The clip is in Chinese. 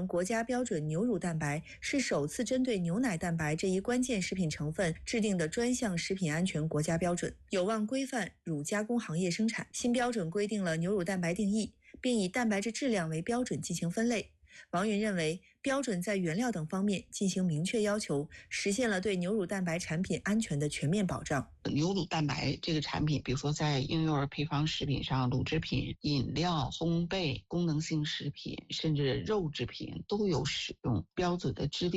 国家标准牛乳蛋白是首次针对牛奶蛋白这一关键食品成分制定的专项食品安全国家标准，有望规范乳加工行业生产。新标准规定了牛乳蛋白定义，并以蛋白质质量为标准进行分类。王云认为，标准在原料等方面进行明确要求，实现了对牛乳蛋白产品安全的全面保障。 牛乳蛋白这个产品，比如说在婴幼儿配方食品上，乳制品、饮料、烘焙、功能性食品，甚至肉制品都有使用。标准的制定